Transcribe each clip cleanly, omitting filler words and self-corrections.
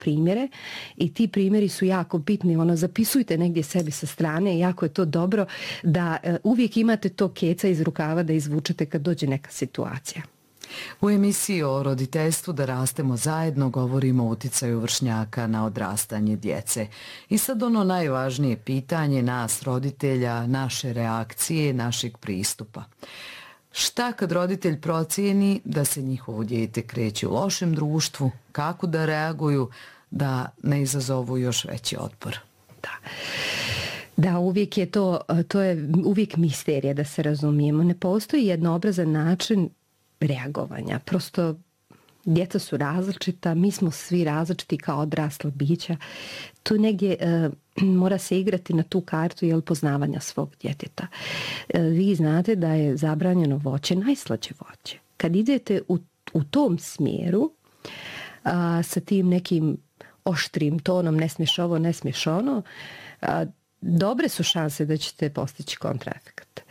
primjere i ti primjeri su jako bitni. Zapisujte negdje sebi sa strane, jako je to dobro da uvijek imate to keca iz rukava da izvučete kad dođe neka situacija. U emisiji o roditeljstvu Da rastemo zajedno govorimo o uticaju vršnjaka na odrastanje djece. I sad ono najvažnije pitanje nas roditelja, naše reakcije, našeg pristupa. Šta kad roditelj procijeni da se njihovo dijete kreće u lošem društvu, kako da reaguju da ne izazovu još veći otpor? Da, uvijek je to je uvijek misterija, da se razumijemo. Ne postoji jednoobrazan način reagovanja. Prosto djeca su različita, mi smo svi različiti kao odrasla bića. Tu negdje mora se igrati na tu kartu poznavanja svog djeteta. Vi znate da je zabranjeno voće najslađe voće. Kad idete u tom smjeru sa tim nekim oštrim tonom, ne smiješ ovo, ne smiješ ono, dobre su šanse da ćete postići kontraefekt.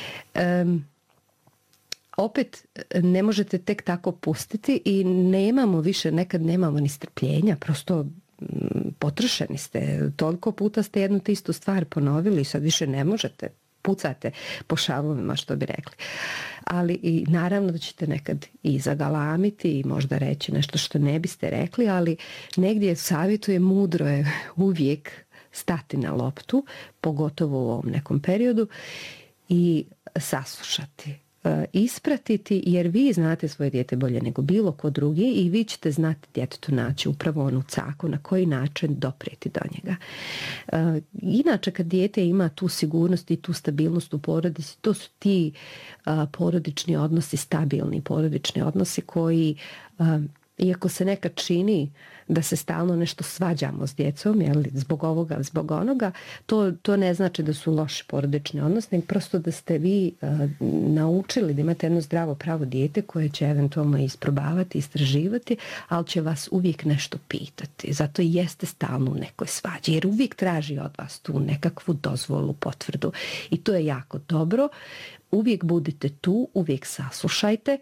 Opet ne možete tek tako pustiti i nekad nemamo ni strpljenja, prosto potrošeni ste, toliko puta ste jednu te istu stvar ponovili i sad više ne možete, pucate po šavovima, što bi rekli. Ali i naravno da ćete nekad i zagalamiti i možda reći nešto što ne biste rekli, ali negdje savjetuje, mudro je uvijek stati na loptu, pogotovo u ovom nekom periodu, i saslušati, ispratiti, jer vi znate svoje dijete bolje nego bilo ko drugi i vi ćete znati djetetu naći upravo onu caku na koji način doprijeti do njega. Inače, kad dijete ima tu sigurnost i tu stabilnost u porodici, to su ti porodični odnosi, stabilni porodični odnosi koji, iako se nekad čini da se stalno nešto svađamo s djecom, zbog ovoga, zbog onoga, to ne znači da su loši porodični odnosi, nego prosto da ste vi naučili da imate jedno zdravo pravo dijete koje će eventualno isprobavati, istraživati, ali će vas uvijek nešto pitati. Zato i jeste stalno u nekoj svađi, jer uvijek traži od vas tu nekakvu dozvolu, potvrdu. I to je jako dobro. Uvijek budite tu, uvijek saslušajte.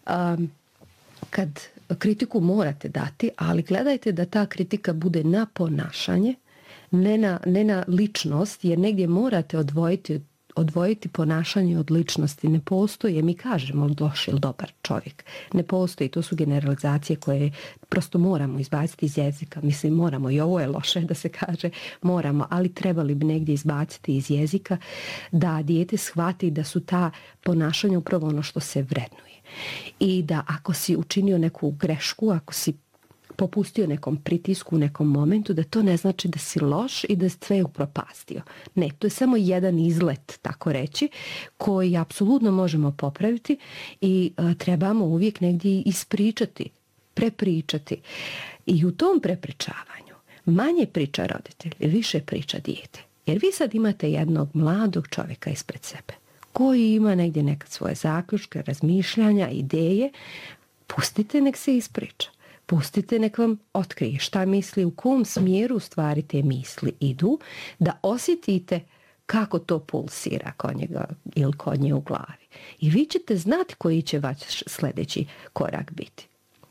Kad kritiku morate dati, ali gledajte da ta kritika bude na ponašanje, ne na ličnost, jer negdje morate odvojiti ponašanje od ličnosti. Ne postoji, mi kažemo loš ili dobar čovjek. Ne postoji, to su generalizacije koje prosto moramo izbaciti iz jezika. Mislim, moramo, i ovo je loše da se kaže, moramo, ali trebali bi negdje izbaciti iz jezika da dijete shvati da su ta ponašanja upravo ono što se vrednuje. I da ako si učinio neku grešku, ako si popustio nekom pritisku u nekom momentu, da to ne znači da si loš i da si sve upropastio. Ne, to je samo jedan izlet, tako reći, koji apsolutno možemo popraviti i trebamo uvijek negdje ispričati, prepričati. I u tom prepričavanju manje priča roditelj, više priča dijete. Jer vi sad imate jednog mladog čovjeka ispred sebe koji ima negdje nekad svoje zaključke, razmišljanja, ideje. Pustite nek se ispriča. Pustite nek vam otkrije šta misli, u kom smjeru u stvari te misli idu, da osjetite kako to pulsira kod njega ili kod nje u glavi. I vi ćete znati koji će vaš sljedeći korak biti.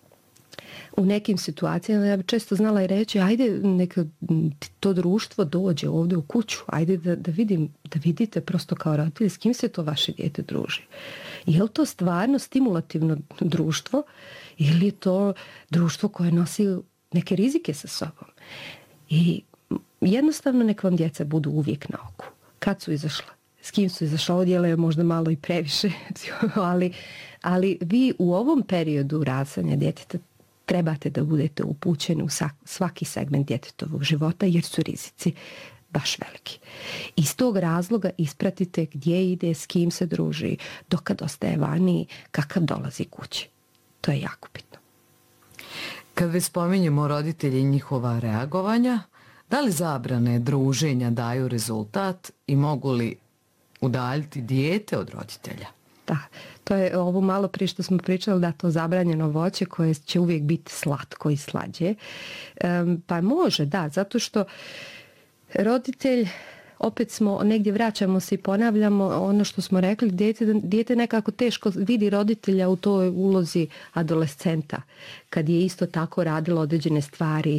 U nekim situacijama ja bi često znala i reći, ajde neka to društvo dođe ovdje u kuću, ajde da vidite prosto kao roditelji s kim se to vaše dijete druži. Je li to stvarno stimulativno društvo ili je to društvo koje nosi neke rizike sa sobom? I jednostavno nek vam djeca budu uvijek na oku. Kad su izašla? S kim su izašla? Odjela je možda malo i previše, ali vi u ovom periodu rađanja djeteta trebate da budete upućeni u svaki segment djetetovog života, jer su rizici baš veliki. Iz tog razloga ispratite gdje ide, s kim se druži, dokad ostaje vani, kakav dolazi kući. To je jako bitno. Kad već spominjemo roditelji i njihova reagovanja, da li zabrane druženja daju rezultat i mogu li udaljiti dijete od roditelja? Da, to je ovo malo prije što smo pričali, da to zabranjeno voće koje će uvijek biti slatko i slađe. Pa može, da, zato što roditelj, opet smo negdje vraćamo se i ponavljamo ono što smo rekli, dijete nekako teško vidi roditelja u toj ulozi adolescenta, kad je isto tako radilo određene stvari